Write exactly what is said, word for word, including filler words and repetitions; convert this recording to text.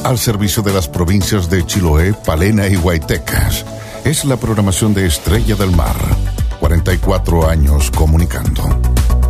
al servicio de las provincias de Chiloé, Palena y Guaytecas. Es la programación de Estrella del Mar. cuarenta y cuatro años comunicando.